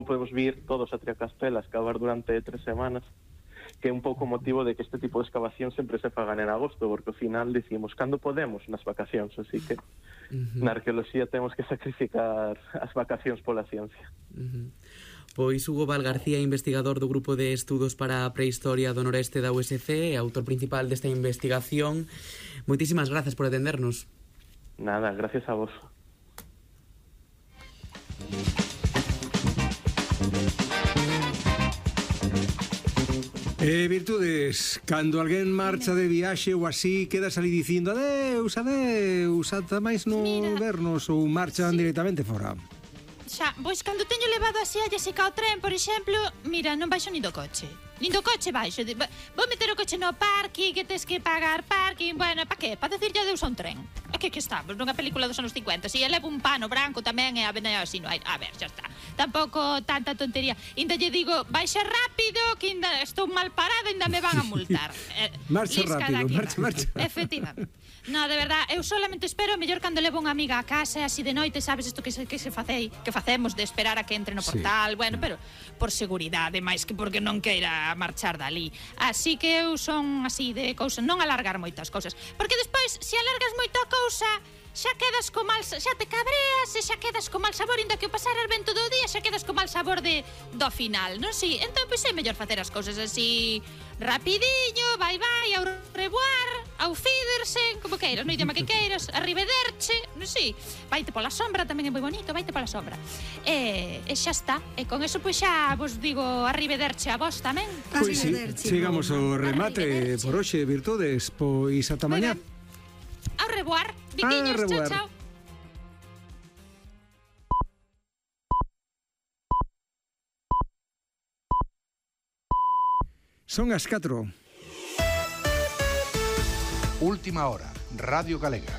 podemos vir todos a Triacastela a excavar durante 3 semanas, que é un pouco motivo de que este tipo de excavación sempre se fagan en agosto, porque ao final decimos cando podemos nas vacacións, así que na arqueoloxía temos que sacrificar as vacacións pola ciencia. Pois Hugo Val García, investigador do Grupo de Estudos para a Prehistoria do Noreste da USC e autor principal desta investigación. Moitísimas grazas por atendernos. Nada, gracias a vos. Virtudes, cando alguén marcha de viaxe ou así, quedas ali dicindo adeus, adeus, ata máis non vernos, ou marchan directamente fora. Xa, pois cando teño levado así a Jessica ao tren, por exemplo, mira, non baixo nin do coche. Nin do coche baixo. Vou meter o coche no parking, que tes que pagar parking. Bueno, pa que? Pa decirlle adeus a un tren. A que estamos nunha película dos anos 50. Si levo un pano branco tamén e a venea así no aire. A ver, xa está. Tampouco tanta tontería. Inda lle digo, baixa rápido, que inda estou mal parada, inda me van a multar. Marcha rápido, marcha. Efectivamente. No, de verdad, eu solamente espero mellor cando levo unha amiga a casa, así de noite, sabes isto que facemos de esperar a que entre no portal, bueno, pero por seguridade, máis que porque non queira marchar dali. Así que eu son así de cousa, non alargar moitas cousas, porque despois, se alargas moito a cousa, xa quedas co mal, xa te cabreas e xa quedas co mal sabor, inda que o pasaras ben todo o día, xa quedas co mal sabor do final, non si? Entón, pois é mellor facer as cousas así rapidiño, vai, ao revoir, ao Fidersen, como queiras, no idioma que queiras, arrivederche, non si? Vaite pola sombra, tamén é moi bonito, vaite pola sombra. E xa está, e con eso pois xa vos digo arrivederche a vos tamén. Pois si, chegamos ao remate por hoxe, Virtudes, pois ata mañá. Au revoir, viquiños, chao, chao. Son as 4. Última hora, Radio Galega.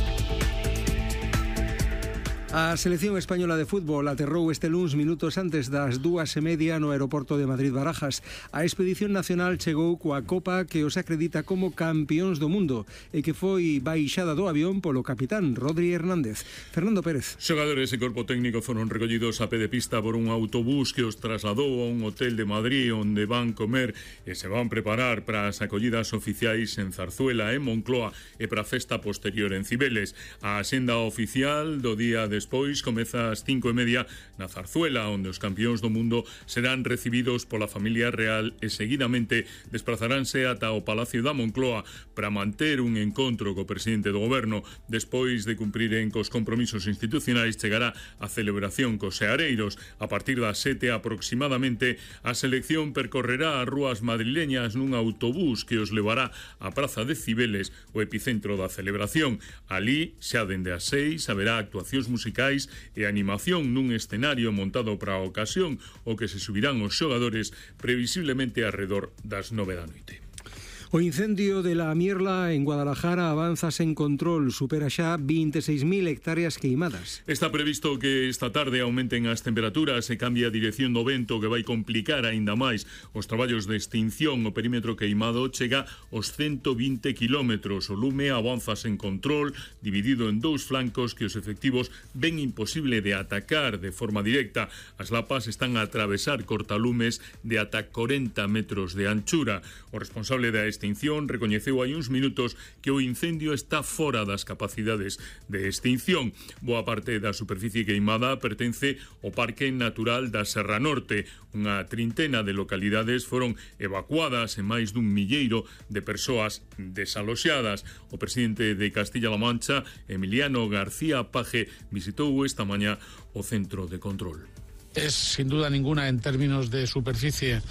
A selección española de fútbol aterrou este luns minutos antes das 2:30 no aeroporto de Madrid-Barajas. A expedición nacional chegou coa copa que os acredita como campións do mundo e que foi baixada do avión polo capitán Rodri Hernández. Fernando Pérez. Xogadores e corpo técnico foron recollidos a pé de pista por un autobús que os trasladou a un hotel de Madrid onde van comer e se van preparar para as acollidas oficiais en Zarzuela, en Moncloa e para a festa posterior en Cibeles. A axenda oficial do día despois comeza ás 5:30 na Zarzuela, onde os campións do mundo serán recibidos pola familia real e seguidamente desplazaránse ata o Palacio da Moncloa para manter un encontro co presidente do goberno. Despois de cumpriren cos compromisos institucionais, chegará a celebración cos seareiros. A partir das 7 aproximadamente, a selección percorrerá as rúas madrileñas nun autobús que os levará á Praza de Cibeles, o epicentro da celebración. Alí, xa dende as 6, haberá actuacións musicais e animación nun escenario montado para a ocasión, o que se subirán os xogadores previsiblemente arredor das 9 da noite. O incendio de la Mierla en Guadalajara avanza sen control, supera xa 26.000 hectáreas queimadas. Está previsto que esta tarde aumenten as temperaturas e cambie a dirección do vento, que vai complicar aínda máis os traballos de extinción. O perímetro queimado chega aos 120 kilómetros. O lume avanza sen control, dividido en dous flancos que os efectivos ven imposible de atacar de forma directa. As lapas están a atravesar cortalumes de ata 40 metros de anchura. O responsable da extinción recoñeceu hai uns minutos que o incendio está fora das capacidades de extinción. Boa parte da superficie queimada pertence ao Parque Natural da Serra Norte. Unha trintena de localidades foron evacuadas e máis dun milleiro de persoas desaloxadas. O presidente de Castilla-La Mancha, Emiliano García Paje, visitou esta mañá o centro de control. Es sin duda ninguna, en términos de superficie,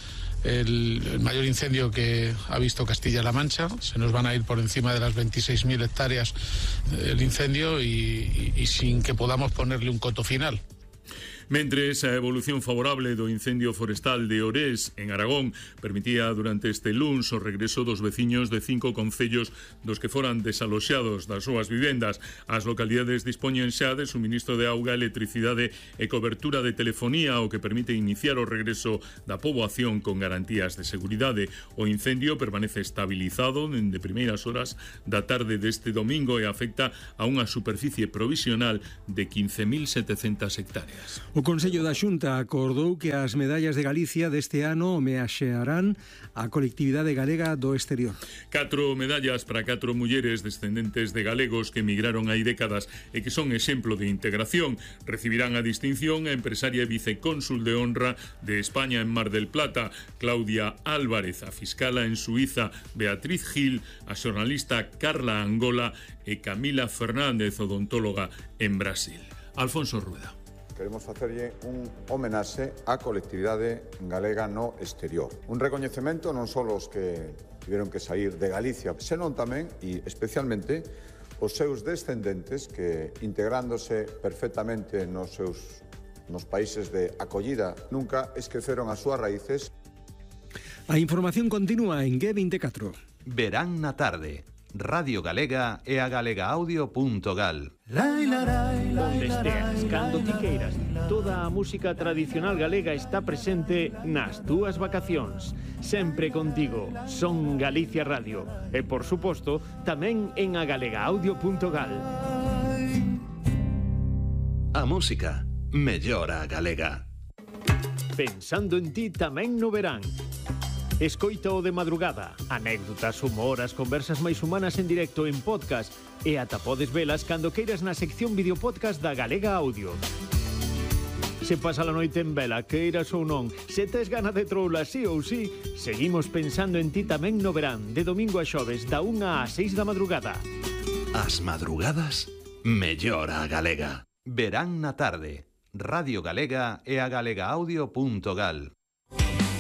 el mayor incendio que ha visto Castilla-La Mancha. Se nos van a ir por encima de las 26.000 hectáreas el incendio y sin que podamos ponerle un coto final. Mentres, a evolución favorable do incendio forestal de Orés, en Aragón, permitía durante este luns o regreso dos veciños de 5 concellos dos que foran desaloxados das súas vivendas. As localidades dispoñen xa de suministro de auga, electricidade e cobertura de telefonía, o que permite iniciar o regreso da poboación con garantías de seguridade. O incendio permanece estabilizado dende primeiras horas da tarde deste domingo e afecta a unha superficie provisional de 15.700 hectáreas. O O Consello da Xunta acordou que as medallas de Galicia deste ano homenaxearán a colectividade galega do exterior. 4 medallas para 4 mulleres descendentes de galegos que emigraron hai décadas e que son exemplo de integración. Recibirán a distinción a empresaria e vicecónsul de honra de España en Mar del Plata, Claudia Álvarez, a fiscala en Suiza, Beatriz Gil, a xornalista Carla Angola e Camila Fernández, odontóloga en Brasil. Alfonso Rueda. Queremos facerlle un homenaxe á colectividade galega no exterior. Un recoñecemento non só os que tiveron que sair de Galicia, senón tamén e especialmente os seus descendentes que, integrándose perfectamente nos países de acollida, nunca esqueceron as súas raíces. A información continúa en G24. Verán na tarde. Radio Galega e a galegaaudio.gal. Onde esteas, cando ti queiras, toda a música tradicional galega está presente nas túas vacacións. Sempre contigo, son Galicia Radio. E, por suposto, tamén en agalegaaudio.gal. A música mellora a galega. Pensando en ti tamén no verán. Escoita o de madrugada, anécdotas, humor, as conversas máis humanas en directo en podcast e ata podes velas cando queiras na sección videopodcast da Galega Audio. Se pasa a noite en vela, queiras ou non, se tes gana de troula sí ou sí, seguimos pensando en ti tamén no verán, de domingo a xoves, da 1 a 6 da madrugada. As madrugadas mellora a galega. Verán na tarde. Radio Galega e a galegaaudio.gal.